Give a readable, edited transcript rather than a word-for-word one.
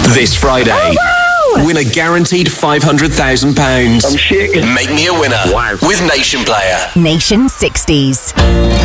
This Friday, win a guaranteed £500,000. I'm shaking. Make me a winner with Nation Player. Nation 60s.